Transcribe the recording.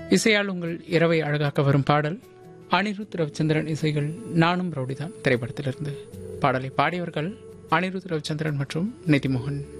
இசையால் உங்கள் இரவை அழகாக்க வரும் பாடல் அனிருத் ரவிச்சந்திரன் இசைகள் நானும் ரவுடிதான் திரைப்படத்திலிருந்து. பாடலை பாடியவர்கள் அனிருத் ரவிச்சந்திரன் மற்றும் நிதிமோகன்.